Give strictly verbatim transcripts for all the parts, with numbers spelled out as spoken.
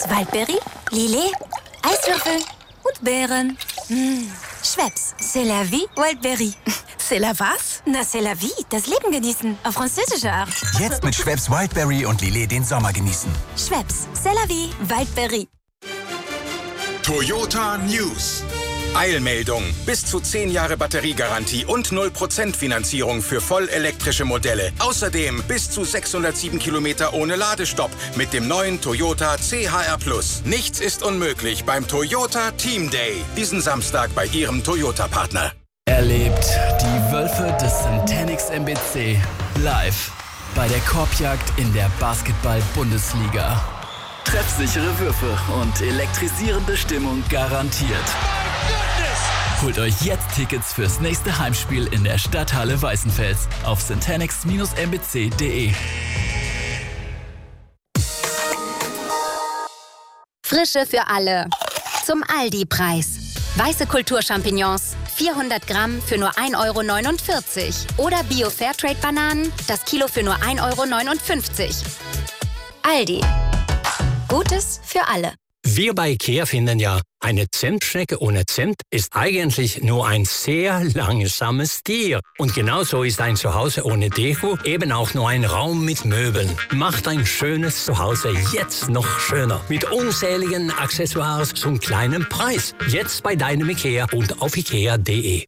Waldberry, Lillet, Eiswürfel und Beeren. Mmh. Schweppes, c'est la vie, Wildberry. C'est la was? Na, c'est la vie, das Leben genießen, auf französische Art. Jetzt mit Schweppes Wildberry und Lillet den Sommer genießen. Schweppes, c'est la vie, Wildberry. Toyota News. Eilmeldung. Bis zu zehn Jahre Batteriegarantie und null Prozent Finanzierung für vollelektrische Modelle. Außerdem bis zu sechshundertsieben Kilometer ohne Ladestopp mit dem neuen Toyota C H R Plus. Nichts ist unmöglich beim Toyota Team Day. Diesen Samstag bei Ihrem Toyota-Partner. Erlebt die Wölfe des Centenix M B C live bei der Korbjagd in der Basketball-Bundesliga. Treffsichere Würfe und elektrisierende Stimmung garantiert. Holt euch jetzt Tickets fürs nächste Heimspiel in der Stadthalle Weißenfels auf centenix M B C punkt de. Frische für alle. Zum Aldi-Preis. Weiße Kulturchampignons, vierhundert Gramm für nur ein Euro neunundvierzig. Oder Bio-Fairtrade-Bananen, das Kilo für nur ein Euro neunundfünfzig. Aldi. Gutes für alle. Wir bei IKEA finden ja, eine Zimtschnecke ohne Zimt ist eigentlich nur ein sehr langsames Tier. Und genauso ist ein Zuhause ohne Deko eben auch nur ein Raum mit Möbeln. Macht ein schönes Zuhause jetzt noch schöner. Mit unzähligen Accessoires zum kleinen Preis. Jetzt bei deinem IKEA und auf ikea punkt de.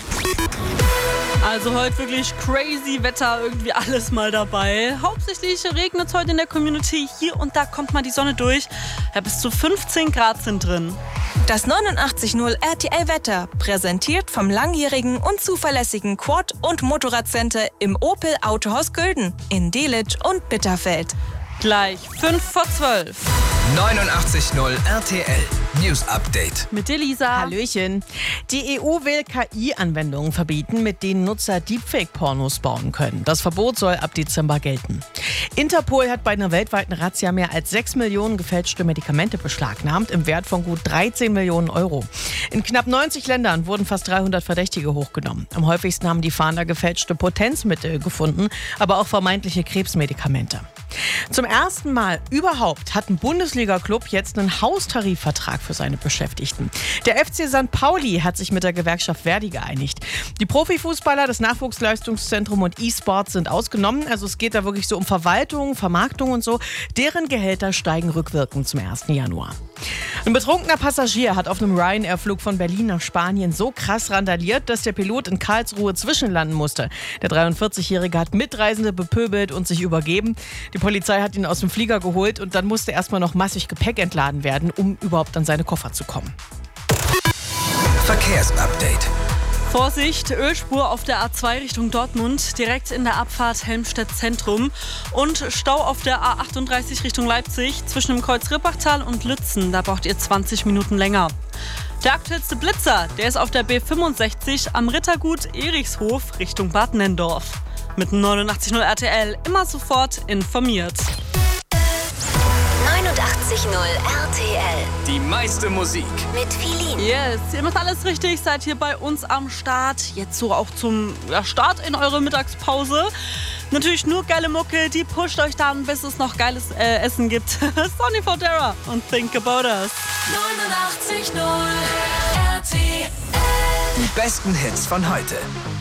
Also heute wirklich crazy Wetter, irgendwie alles mal dabei. Hauptsächlich regnet es heute in der Community. Hier und da kommt mal die Sonne durch. Ja, bis zu fünfzehn Grad sind drin. Das neunundachtzig Komma null R T L-Wetter, präsentiert vom langjährigen und zuverlässigen Quad- und Motorradcenter im Opel Autohaus Gülden in Delitzsch und Bitterfeld. Gleich fünf vor zwölf. neunundachtzig Komma null R T L News Update. Mit dir, Lisa. Hallöchen. Die E U will K I-Anwendungen verbieten, mit denen Nutzer Deepfake-Pornos bauen können. Das Verbot soll ab Dezember gelten. Interpol hat bei einer weltweiten Razzia mehr als sechs Millionen gefälschte Medikamente beschlagnahmt, im Wert von gut dreizehn Millionen Euro. In knapp neunzig Ländern wurden fast dreihundert Verdächtige hochgenommen. Am häufigsten haben die Fahnder gefälschte Potenzmittel gefunden, aber auch vermeintliche Krebsmedikamente. Zum ersten Mal überhaupt hat ein Bundesliga-Club jetzt einen Haustarifvertrag für seine Beschäftigten. Der F C Sankt Pauli hat sich mit der Gewerkschaft Verdi geeinigt. Die Profifußballer, das Nachwuchsleistungszentrum und E-Sports sind ausgenommen. Also es geht da wirklich so um Verwaltung, Vermarktung und so. Deren Gehälter steigen rückwirkend zum ersten Januar. Ein betrunkener Passagier hat auf einem Ryanair-Flug von Berlin nach Spanien so krass randaliert, dass der Pilot in Karlsruhe zwischenlanden musste. Der dreiundvierzigjährige hat Mitreisende bepöbelt und sich übergeben. Die Polizei hat ihn aus dem Flieger geholt und dann musste erstmal noch massig Gepäck entladen werden, um überhaupt an seine Koffer zu kommen. Verkehrsupdate. Vorsicht, Ölspur auf der A zwei Richtung Dortmund, direkt in der Abfahrt Helmstedt Zentrum. Und Stau auf der A achtunddreißig Richtung Leipzig zwischen dem Kreuz Rippachtal und Lützen. Da braucht ihr zwanzig Minuten länger. Der aktuellste Blitzer, der ist auf der B fünfundsechzig am Rittergut Erichshof Richtung Bad Nenndorf. Mit neunundachtzig Komma null R T L immer sofort informiert. neunundachtzig Komma null R T L. Die meiste Musik. Mit Filin. Yes, ihr macht alles richtig, seid hier bei uns am Start. Jetzt so auch zum ja, Start in eure Mittagspause. Natürlich nur geile Mucke, die pusht euch dann, bis es noch geiles äh, Essen gibt. Sonny Fodera und Think About Us. neunundachtzig Komma null R T L. Die besten Hits von heute.